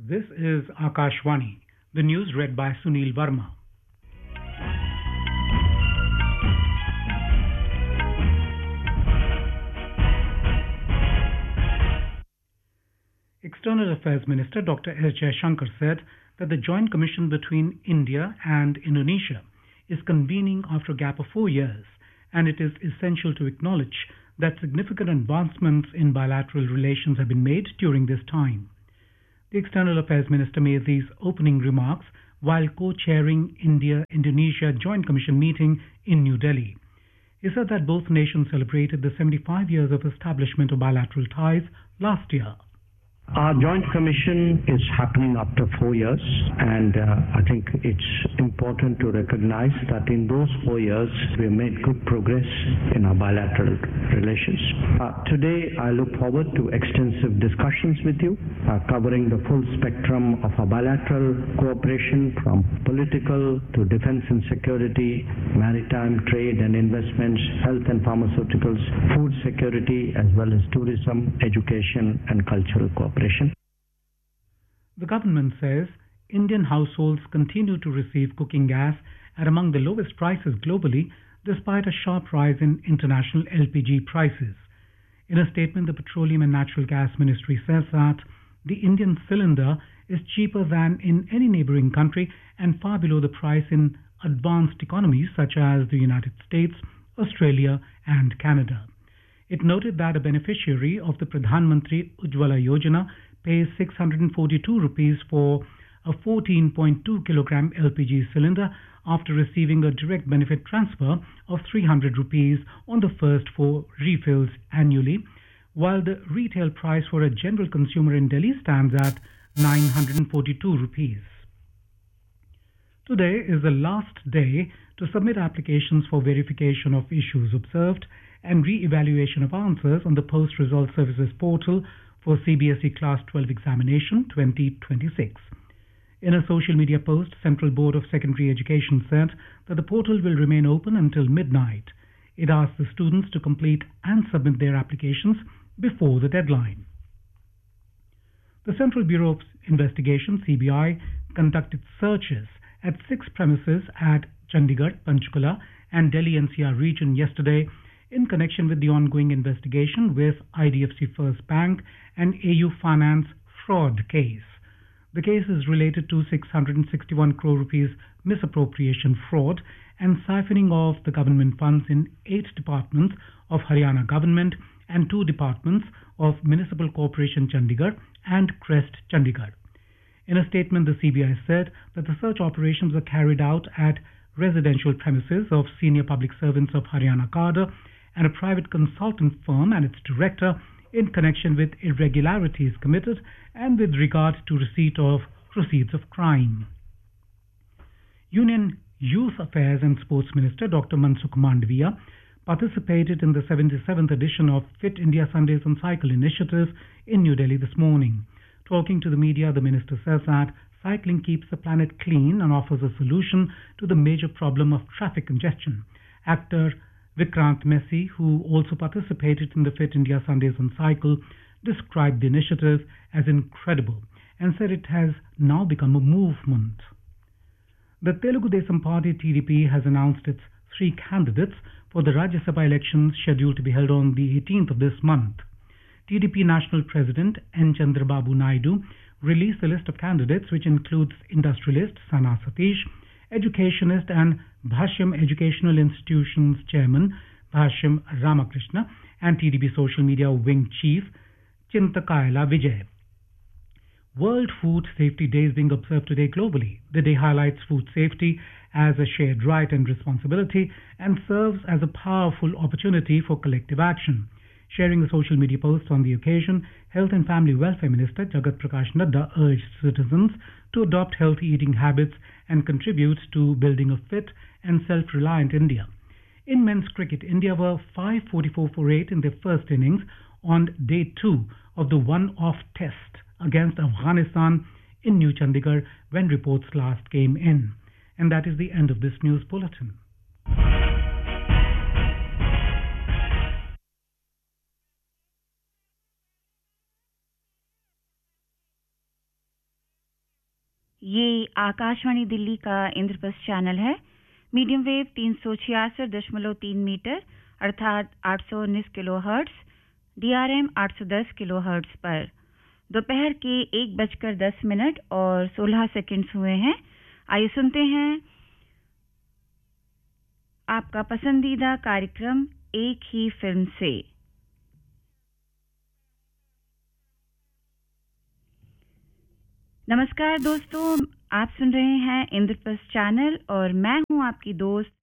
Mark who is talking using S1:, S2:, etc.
S1: This is Akashvani. The news read by Sunil Verma. External Affairs Minister Dr. S. Jaishankar said that the Joint Commission between India and Indonesia is convening after a gap of 4 years, and it is essential to acknowledge that significant advancements in bilateral relations have been made during this time. The External Affairs Minister made these opening remarks while co-chairing India-Indonesia Joint Commission meeting in New Delhi. He said that both nations celebrated the 75 years of establishment of bilateral ties last year.
S2: Our joint commission is happening after 4 years, and I think it's important to recognize that in those 4 years we have made good progress in our bilateral relations. Today I look forward to extensive discussions with you covering the full spectrum of our bilateral cooperation, from political to defense and security, maritime, trade and investments, health and pharmaceuticals, food security, as well as tourism, education and cultural cooperation.
S1: The government says Indian households continue to receive cooking gas at among the lowest prices globally, despite a sharp rise in international LPG prices. In a statement, the Petroleum and Natural Gas Ministry says that the Indian cylinder is cheaper than in any neighboring country and far below the price in advanced economies such as the United States, Australia and Canada. It noted that a beneficiary of the Pradhan Mantri Ujjwala Yojana pays 642 rupees for a 14.2 kilogram LPG cylinder after receiving a direct benefit transfer of 300 rupees on the first 4 refills annually, while the retail price for a general consumer in Delhi stands at 942 rupees. Today is the last day to submit applications for verification of issues observed and re-evaluation of answers on the Post-Result Services portal for CBSE Class 12 Examination 2026. In a social media post, Central Board of Secondary Education said that the portal will remain open until midnight. It asked the students to complete and submit their applications before the deadline. The Central Bureau of Investigation, CBI, conducted searches at 6 premises at Chandigarh, Panchkula and Delhi NCR region yesterday in connection with the ongoing investigation with IDFC First Bank and AU Finance fraud case. The case is related to 661 crore rupees misappropriation fraud and siphoning of the government funds in 8 departments of Haryana government and 2 departments of Municipal Corporation Chandigarh and Crest Chandigarh. In a statement, the CBI said that the search operations were carried out at residential premises of senior public servants of Haryana cadre and a private consultant firm and its director in connection with irregularities committed and with regard to receipt of proceeds of crime. Union Youth Affairs and Sports Minister Dr. Mansukh Mandavia participated in the 77th edition of Fit India Sundays on Cycle initiative in New Delhi this morning. Talking to the media, the minister says that cycling keeps the planet clean and offers a solution to the major problem of traffic congestion. Actor Vikrant Messi, who also participated in the Fit India Sundays on Cycle, described the initiative as incredible and said it has now become a movement. The Telugu Desam Party TDP has announced its 3 candidates for the Rajya Sabha elections scheduled to be held on the 18th of this month. TDP National President N. Chandrababu Naidu released a list of candidates which includes industrialist Sana Satish, educationist and Bhashyam Educational Institutions Chairman Bhashyam Ramakrishna and TDP Social Media Wing Chief Chintakayala Vijay. World Food Safety Day is being observed today globally. The day highlights food safety as a shared right and responsibility and serves as a powerful opportunity for collective action. Sharing a social media post on the occasion, Health and Family Welfare Minister Jagat Prakash Nadda urged citizens to adopt healthy eating habits and contribute to building a fit and self-reliant India. In men's cricket, India were 544 for 8 in their first innings on day 2 of the one-off test against Afghanistan in New Chandigarh when reports last came in. And that is the end of this news bulletin.
S3: ये आकाशवाणी दिल्ली का Indraprastha channel है। Medium wave 366.3 metre अर्थात 819 kilohertz, DRM 810 kilohertz पर दोपहर के 1:10 और 16 seconds हुए हैं। आइए सुनते हैं आपका पसंदीदा कार्यक्रम एक ही फिल्म से। नमस्कार दोस्तों, आप सुन रहे हैं इंद्रप्रस्थ चैनल और मैं हूं आपकी दोस्त